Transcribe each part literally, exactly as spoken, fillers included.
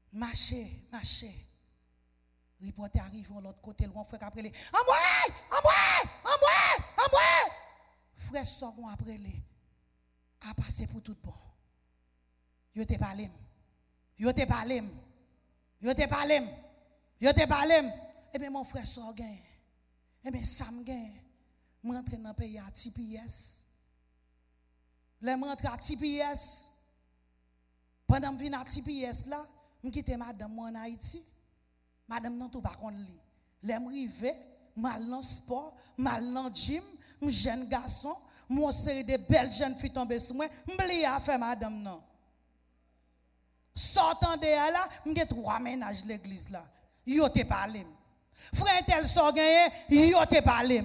Marcher, marcher. Reporter arrive de l'autre côté, le grand frère après les. En moi, en moi, en moi, en moi. Frère sort après les. A passé pour tout bon. Yo te parlé. Yo te parlé. Yo te parlé. Yo te parlé. Eh bien mon frère sort gain. Eh bien ça me gain. Je rentre dans le pays à T P S. Là je rentre à T P S. Pendant que je viens à T P S là, je quitte madame en Haïti. Madame non tout par contre li. L'aime rivé, mal dans sport, mal dans gym, un jeune garçon, moi série de belles jeunes filles tombées sur moi, m'bli à faire madame non. Sortant de là, m'gè trois ménages l'église là. Yo te parlé. Frère tel sort gagné, yo te parlé.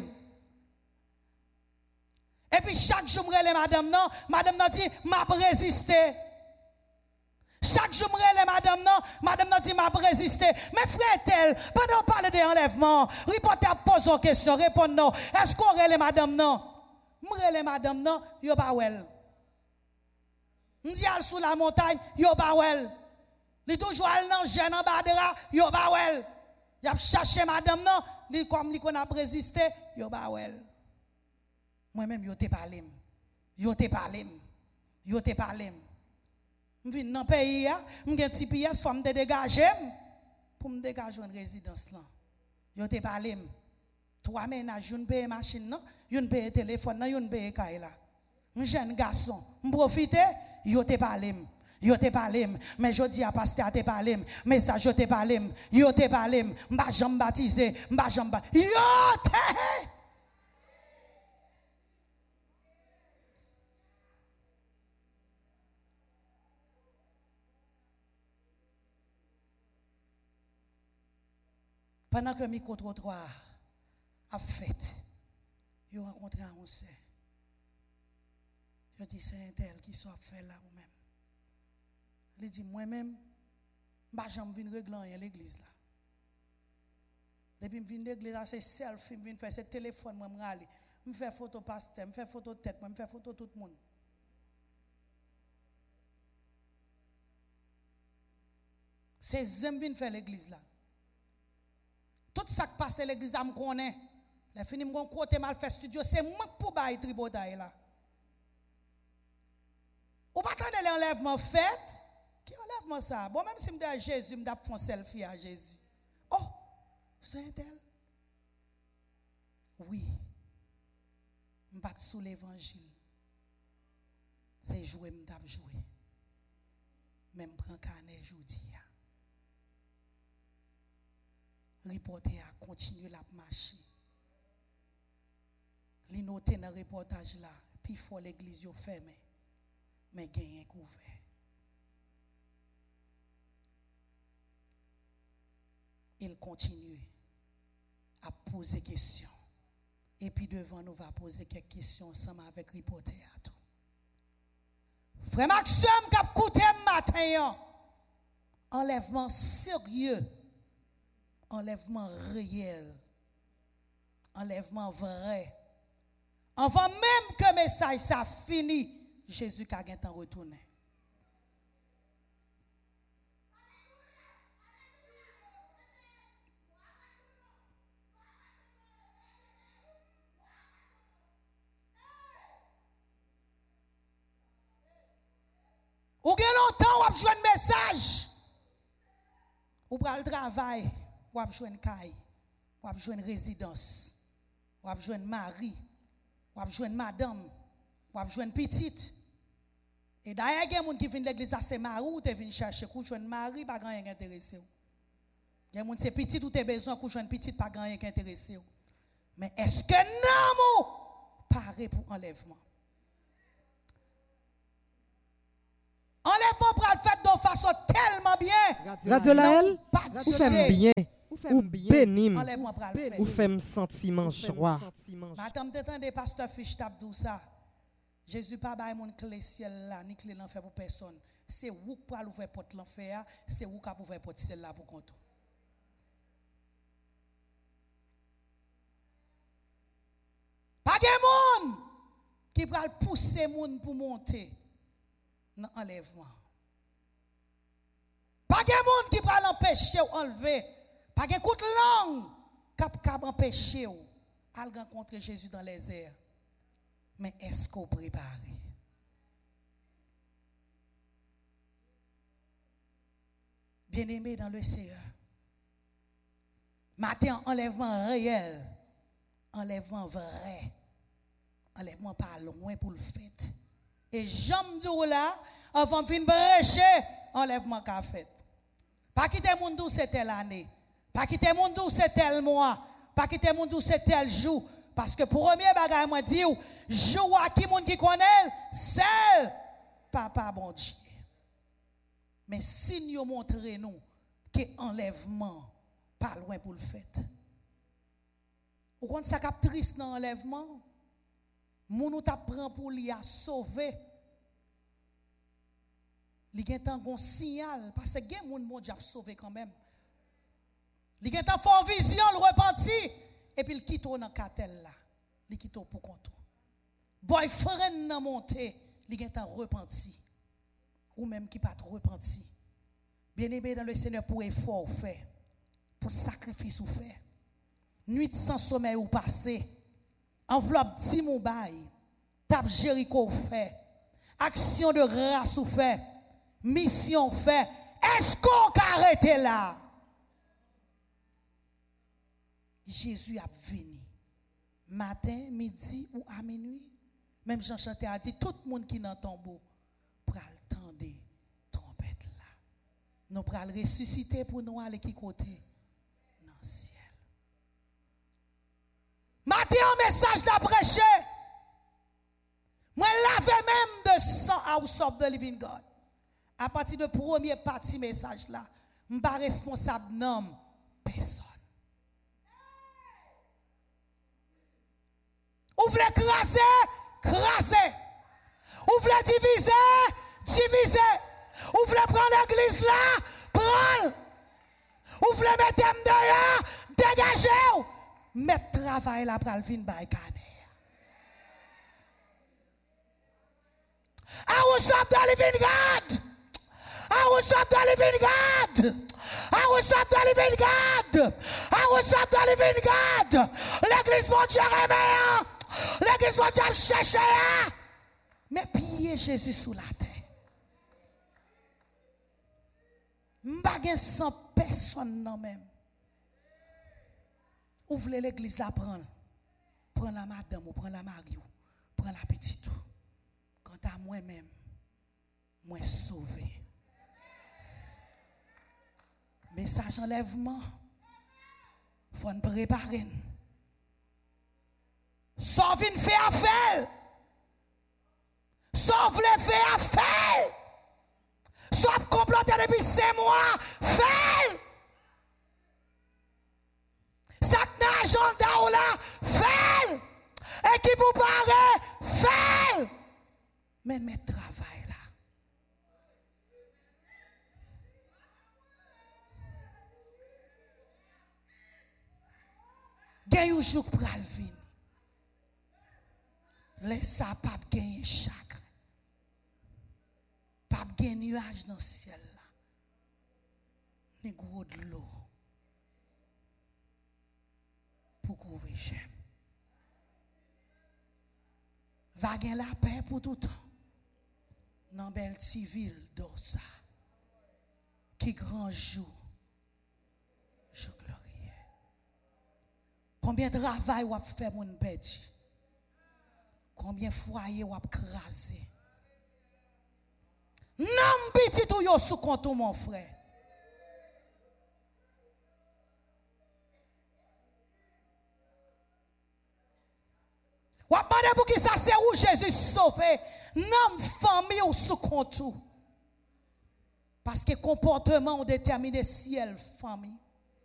Et puis chaque jour m'rele madame non, madame non dit m'a résister. Chaque jour, je me madame, non, madame, non, dit m'a résisté. Mais frère, tel, pendant qu'on parle de enlèvement, reporter pose une question, répond non. Est-ce qu'on relève madame, non? Je relève madame, non, yo pas wel. Je dis al sous la montagne, yo pas wel. Li toujours al nan jeune en bas de là, yo pas wel. Y a cherché madame, non, li comme li qu'on a résisté, yo pas wel. Moi-même, yo te parlé. Yo te parlé. Yo te parlé. Je viens dans le pays, je suis un petit pays, il faut me dégager pour me dégager une résidence. Je te parle. Trois ménages, une paye machine, une paye téléphone, une paye caille. Un jeune garçon, je profite, je te parle. Je te parle. Mais je dis à pasteur, je te parle. Mais ça, je te parle. Je te parle. Je ne vais jamais baptiser. Je ne vais jamais baptiser. Je te Pendant que micro-trottoir a fait, je rencontré un conseil. Je dis, c'est un tel qui soit fait là ou même. Il dit, moi-même, je ne vais jamais venir régler à l'église là. Depuis que je viens à l'église, c'est selfie, je viens faire ce téléphone, je vais aller. Je fais photo pasteur, je fais photo de tête, je fais photo de tout le monde. C'est ça que je viens faire l'église là. Tout ça qui passe à l'église, je me connais. Les fini, je côté mal fait studio, c'est moi pour bailler tribotaille là. Ou pas attendre l'enlèvement fait? Qui enlèvement ça? Bon, même si je dis à Jésus, je vais faire un selfie à Jésus. Oh, c'est un tel? Oui. Je vais sous l'évangile. C'est jouer, je vais jouer. Même prendre carnet aujourd'hui. Reporter a continué la marcher. Li noté dans le reportage là, puis faut l'église yo fermé, mais gagne couvert. Il continue à poser des questions. Et puis devant nous va poser quelques questions ensemble avec reporter à tout. Frère Maxime qui a écouté matin, enlèvement sérieux. Enlèvement réel, enlèvement vrai. Avant même que le message ça fini, Jésus a gagné en retourné. Ou bien longtemps, ou besoin de message. Ou pour le travail. Ou a besoin de caille, ou a besoin de résidence, ou a besoin de mari, ou a besoin de madame, ou a besoin de petite. Et d'ailleurs, il y a des gens qui viennent de l'église, c'est mari ou tu viens chercher, ou tu mari, pas grand rien intéressé. Il y a des gens qui petit ou tu as besoin, ou tu petite, pas grand rien intéressé. Mais est-ce que non, paré pour enlèvement? Enlèvement pour le fait de façon tellement bien. Radio Laël, vous faites bien. Ou bénim, ou femme sentiment joie. Madame, t'entendez, pasteur Fiche tape tout ça. Jésus pas bail mon clé ciel là, ni clé l'enfer pour personne. C'est vous qui pouvez ouvrir porte l'enfer, c'est vous qui pouvez ouvrir porte ciel là pour compte. Pas de monde qui peut pousser monde pour monter dans l'enlèvement. Pas de monde qui péché ou enlevé. Pas de coup de langue cap cap empêcher ou à rencontrer Jésus dans les airs. Mais est-ce qu'on prépare? Bien-aimé dans le Seigneur. Matin, enlèvement réel, enlèvement vrai, enlèvement pas loin pour le fait. Et j'aime dire là, avant de finir brécher, enlèvement qu'a fait. Pas quitter mon dou c'est telle année, pas quitter mon dou c'est tel mois, pas quitter mon dou c'est tel jour. Parce que premier bagage moi dit, jour à qui monde qui connaît, c'est papa bon Dieu. Mais si nous montrons nous que enlèvement pas loin pour le fait. Ou quand ça cap triste dans enlèvement, moun nous t'a prend pour lui a sauver. Li gen tan gon signal parce que gen moun moun a sauvé quand même. Li gen tan fort vision, le repenti et puis il quitte dans cartel là. Li quitte pour compte. Boyfriend nan monté, li gen tan repenti. Ou même qui pas trop repenti. Bien-aimé dans le Seigneur pour effort fait, pour sacrifice ou fait. Nuit sans sommeil ou passé. Enveloppe dix mon bail. Tape Jéricho fait. Action de grâce ou fait. Mission fait. Est-ce qu'on arrête là? Jésus a venu. Matin, midi ou à minuit. Même Jean Chanté a dit, tout le monde qui dans tombeau pral tendre trompette là. Nous pral ressusciter pour nous aller qui côté dans le ciel. Matin, un message la prêché. Moi, lavé même de sang House of the Living God. À partir de premier partie message là, je ne suis pas responsable non personne. Ou voulez craser, craser. Ou voulez diviser, diviser. Ou voulez prendre l'église là, prendre. Ou voulez mettre derrière, dégagez. Mettre travail là pour le fin by Kaner. House of the Living God. House of the Living God. House of the Living God. House of the Living God. L'église mon Dieu remet. L'église mon Dieu cherche. Mais piller Jésus sous la terre. M'baguen sans personne non même. Ouvrez l'église la prendre. Prends la madame ou prends la mari ou prends la petite. Quant à moi-même, moi sauvé. Message enlèvement. Faut nous préparer. Sauve une fait à faire. Sauve les fait à faire. Sauve comploter depuis cinq mois. Fait. Ça n'a agenda ou là. Fait. Et qui vous paraît. Fait. Mais mettre travail là. Gagne un jour pour le vin. Laisse ça pas gagner chacun. Pas gagner nuage dans le ciel là. Ni gros de l'eau. Pour couvrir j'aime. Va gagner la paix pour tout temps. Dans belle civile d'Ossa. Qui grand jour. Je glorieux. Combien de travail vous avez fait mon perdu? Combien de foyers vous avez crasé? Non, petit ou yo sous compte mon frère. Ou pas pour qui ça c'est où Jésus sauvé. Non, famille ou sous compte. Parce que comportement ont déterminé ciel famille.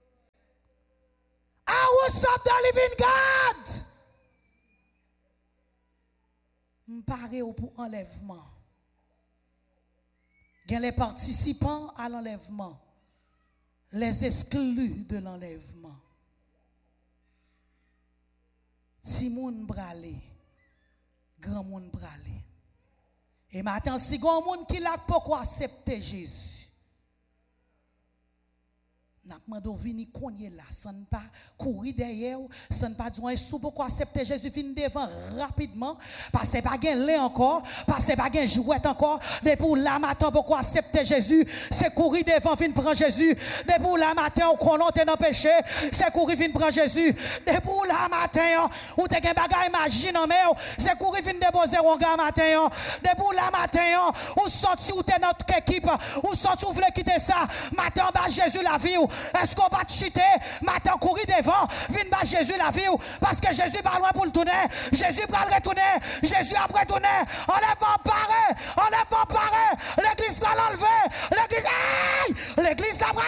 House of the Living God. M'paré pour enlèvement. Il y a les participants à l'enlèvement, les exclus de l'enlèvement. Si moun bralé, grand moun bralé. Et maintenant, si grand moun qui l'a pourquoi accepter Jésus. n'a demandé vini cogner là, ça ne pas courir derrière, ça ne pas dire sous pourquoi accepter Jésus vient devant rapidement parce que pas gain lait encore, parce que pas gain jouet encore, depuis la matin pourquoi accepter Jésus, c'est courir devant venir prendre Jésus, depuis la matin on connaît t'es dans péché, c'est courir venir prendre Jésus, depuis la matin ou t'es gain bagage imagine en mer, c'est courir venir déposer un gars matin, depuis la matin ou sorti ou t'es notre équipe, ou sorti ou voulez quitter ça, matin bas Jésus la vie. Est-ce qu'on va te chuter? Matin, courir devant, viens bas Jésus la vie. Parce que Jésus va loin pour le tourner. Jésus va le retourner. Jésus va retourner. Enlève en paré. Enlève en paré. L'église va l'enlever. L'église, aïe! L'église va